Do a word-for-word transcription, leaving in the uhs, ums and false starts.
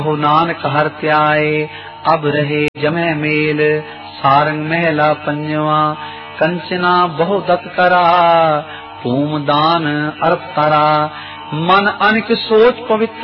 हो नानक हर त्याए अब रहे जमै मेल। सारंग महला पंजवा कंचना बहु दत्त करा भूम दान अर्प तरा। मन अनिक सोच पवित्र